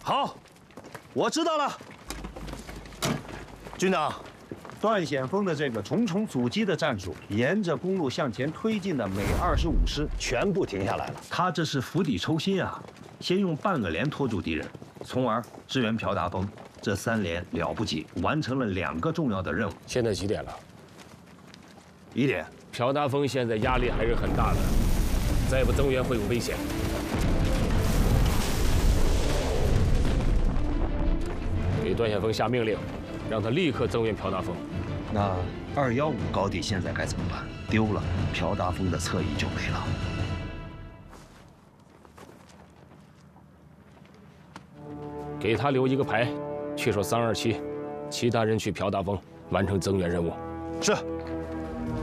好，我知道了。军长， 段显峰的这个重重阻击的战术，沿着公路向前推进的美25师全部停下来了。 他这是釜底抽薪啊！先用半个连拖住敌人，从而支援朴达峰。这3连了不起，完成了2个重要的任务。 现在几点了 1点。 朴达峰现在压力还是很大的，再不增援会有危险。给段显峰下命令，让他立刻增援朴达峰。 那215高地现在该怎么办？丢了，朴达峰的侧翼就没了。 给他留一个排，去守327，其他人去朴达峰完成增援任务。 是。